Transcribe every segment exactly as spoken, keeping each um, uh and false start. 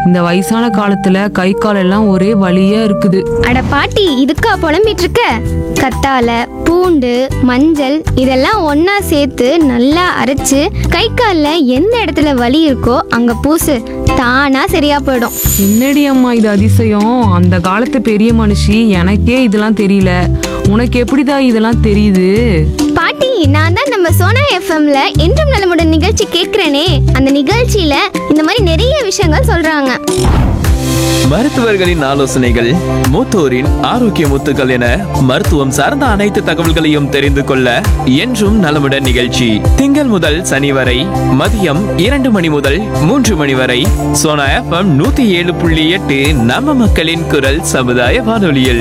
இந்த வயசான காலத்துல கை கால் எல்லாம் ஒரே வலியா இருக்குது. அட பாட்டி, இதுக்கா புலம்பிட்டு இருக்க? கத்தாழை, பூண்டு, மஞ்சள் இதெல்லாம் ஒண்ணா சேர்த்து நல்லா அரைச்சு கை கால்ல எந்த இடத்துல வலி இருக்கோ அங்க பூசு, தானா சரியா போயிடும். என்னடி அம்மா இது அதிசயம்! அந்த காலத்து பெரிய மனுஷி, எனக்கே இதெல்லாம் தெரியல. உனக்கு எப்படிதான் இதெல்லாம் தெரியுது? பாட்டி, நான் தான் நம்ம சோனா எஃப்எம்ல என்றும் நலமுடன் நிகழ்ச்சி கேட்கிறேனே, அந்த நிகழ்ச்சியில இந்த மாதிரி நிறைய விஷயங்கள் சொல்றாங்க. மருத்துவர்களின் ஆலோசனைகள், மூத்தோரின் ஆரோக்கிய முத்துக்கள் என மருத்துவம் சார்ந்த அனைத்து தகவல்களையும் தெரிந்து கொள்ள என்றும் நலமுடன் நிகழ்ச்சி திங்கள் முதல் சனி வரை மதியம் இரண்டு மணி முதல் மூன்று மணி வரை சோனா எஃப்எம் நூத்தி ஏழு புள்ளி எட்டு நம்ம மக்களின் குரல் சமுதாய வானொலியில்.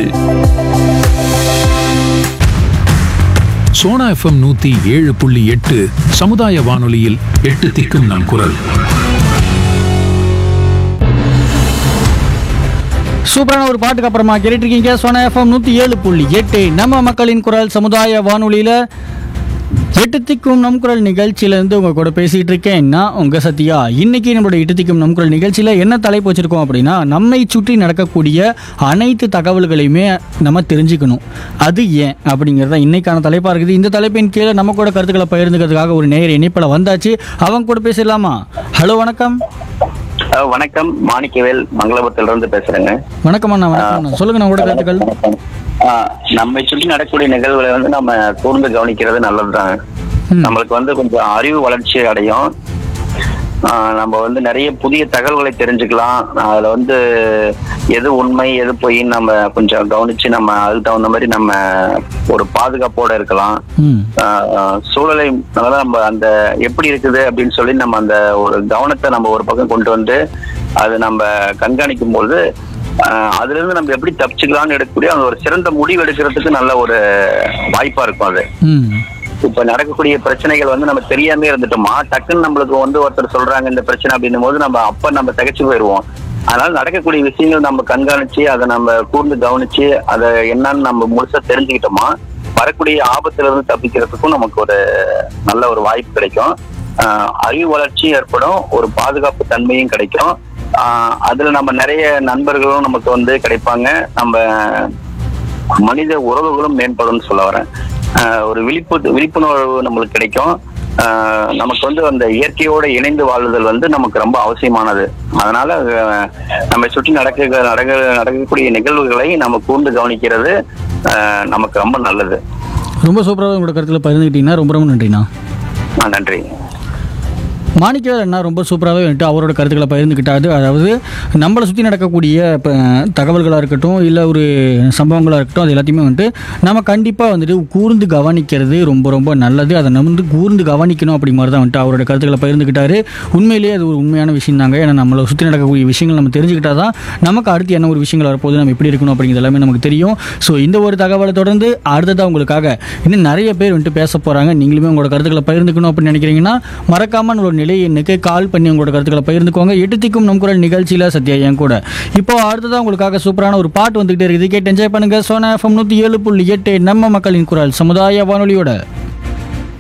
சோனா எஃப்எம் நூத்தி ஏழு புள்ளி எட்டு சமுதாய வானொலியில் எட்டு திக்கும் நம் குரல். சூப்பரான ஒரு பாட்டுக்கு அப்புறமா கேட்டுட்டு இருக்கீங்க சோனா எஃப்எம் நூற்றி ஏழு புள்ளி எட்டு நம்ம மக்களின் குரல் சமுதாய வானொலியில் எட்டு திக்கும் நம் குரல் நிகழ்ச்சியிலேருந்து உங்கள் கூட பேசிகிட்டு இருக்கேன் நான் உங்கள் சத்யா. இன்றைக்கி நம்மளோட எட்டு திக்கும் நம் குரல் நிகழ்ச்சியில் என்ன தலைப்பு வச்சுருக்கோம் அப்படின்னா, நம்மை சுற்றி நடக்கக்கூடிய அனைத்து தகவல்களையுமே நம்ம தெரிஞ்சுக்கணும், அது ஏன் அப்படிங்கிறத இன்றைக்கான தலைப்பாக இருக்குது. இந்த தலைப்பின் கீழே நம்ம கூட கருத்துக்களை பகிர்ந்துக்கிறதுக்காக ஒரு நேயர் இணைப்பில் வந்தாச்சு. அவங்க கூட பேசிடலாமா? ஹலோ, வணக்கம். வணக்கம், மாணிக்கவேல் மங்களபுரத்துல இருந்து பேசுறேங்க. வணக்கம் அண்ணா. வணக்கம், சொல்லுங்க நம்மளோட கருத்துக்கள். நம்மை சுற்றி நடக்கக்கூடிய நிகழ்வுகளை வந்து நம்ம கூர்ந்து கவனிக்கிறது நல்லதுதான். நம்மளுக்கு வந்து கொஞ்சம் அறிவு வளர்ச்சி அடையும். நம்ம வந்து நிறைய புதிய தகவல்களை தெரிஞ்சுக்கலாம். அதுல வந்து எது உண்மை எது பொய்ன்னு நம்ம கொஞ்சம் கவனிச்சு நம்ம அதுக்கு தகுந்த மாதிரி நம்ம ஒரு பாதுகாப்போட இருக்கலாம். சூழலை நம்ம அந்த எப்படி இருக்குது அப்படின்னு சொல்லி நம்ம அந்த ஒரு கவனத்தை நம்ம ஒரு பக்கம் கொண்டு வந்து அது நம்ம கண்காணிக்கும் போது அதுல இருந்து நம்ம எப்படி தப்பிச்சுக்கலாம்னு எடுக்கக்கூடிய அந்த ஒரு சிறந்த முடிவு எடுக்கிறதுக்கு நல்ல ஒரு வாய்ப்பா இருக்கும். அது இப்ப நடக்கக்கூடிய பிரச்சனைகள் வந்து நம்ம தெரியாம இருந்துட்டோமா, டக்குன்னு நம்மளுக்கு வந்து ஒருத்தர் சொல்றாங்க இந்த பிரச்சனை அப்படின்னும் போது நம்ம அப்ப நம்ம தகைச்சு போயிடுவோம். அதனால நடக்கக்கூடிய விஷயங்கள் நம்ம கண்காணிச்சு அதை நம்ம கூர்ந்து கவனிச்சு அதை என்னன்னு நம்ம முழுசா தெரிஞ்சுக்கிட்டோமா, வரக்கூடிய ஆபத்துல இருந்து தப்பிக்கிறதுக்கும் நமக்கு ஒரு நல்ல ஒரு வாய்ப்பு கிடைக்கும். ஆஹ் அறிவு வளர்ச்சி ஏற்படும், ஒரு பாதுகாப்பு தன்மையும் கிடைக்கும். ஆஹ் அதுல நம்ம நிறைய நண்பர்களும் நமக்கு வந்து கிடைப்பாங்க, நம்ம மனித உறவுகளும் மேம்படும் சொல்ல வரேன். ஒரு விழிப்பு விழிப்புணர்வு நம்மளுக்கு கிடைக்கும். ஆஹ் நமக்கு வந்து அந்த இயற்கையோட இணைந்து வாழ்தல் வந்து நமக்கு ரொம்ப அவசியமானது. அதனால நம்ம சுற்றி நடக்க நடக்க நடக்கக்கூடிய நிகழ்வுகளை நம்ம கூர்ந்து கவனிக்கிறது நமக்கு ரொம்ப நல்லது. ரொம்ப சூப்பராக உங்களோட கருத்துல பகிர்ந்துக்கிட்டீங்கன்னா ரொம்ப ரொம்ப நன்றிண்ணா. ஆ, நன்றி. மாணிக்கவேல் அண்ணா ரொம்ப சூப்பராகவே வந்துட்டு அவரோட கருத்துக்களை பகிர்ந்துக்கிட்டாரு. அதாவது நம்மளை சுற்றி நடக்கக்கூடிய இப்போ தகவல்களாக இருக்கட்டும், இல்லை ஒரு சம்பவங்களாக இருக்கட்டும், அது எல்லாத்தையுமே வந்துட்டு நம்ம கண்டிப்பாக வந்துட்டு கூர்ந்து கவனிக்கிறது ரொம்ப ரொம்ப நல்லது. அதை நம்ம வந்து கூர்ந்து கவனிக்கணும் அப்படி மாதிரி தான் வந்துட்டு அவரோட கருத்துக்களை பகிர்ந்துக்கிட்டாரு. உண்மையிலேயே அது ஒரு உண்மையான விஷயம் தாங்க. ஏன்னா நம்மளை சுற்றி நடக்கக்கூடிய விஷயங்கள் நம்ம தெரிஞ்சுக்கிட்டா தான் நமக்கு அடுத்து என்ன ஒரு விஷயங்கள் வரப்போது, நம்ம எப்படி இருக்கணும் அப்படிங்கிறது எல்லாமே நமக்கு தெரியும். ஸோ இந்த ஒரு தகவலை தொடர்ந்து அடுத்ததாக உங்களுக்காக இன்னும் நிறைய பேர் வந்துட்டு பேச போகிறாங்க. நீங்களுமே உங்களோட கருத்துக்களை பகிர்ந்துக்கணும் அப்படின்னு நினைக்கிறீங்கன்னா மறக்காமல் ஒரு நிலை எண்ணுக்கு கால் பண்ணி உங்களோட கருத்துக்களை பகிர்ந்துக்கோங்க. எட்டு திக்கும் நம் குரல் நிகழ்ச்சியில் சத்யா என் கூட. இப்போ அடுத்ததான் உங்களுக்காக சூப்பரான ஒரு பாட்டு வந்துகிட்டே இருக்குது, கேட்டு என்ஜாய் பண்ணுங்க. சோனா எஃப்எம் நூற்றி ஏழு புள்ளி எட்டு நம்ம மக்களின் குரல் சமுதாய வானொலியோட.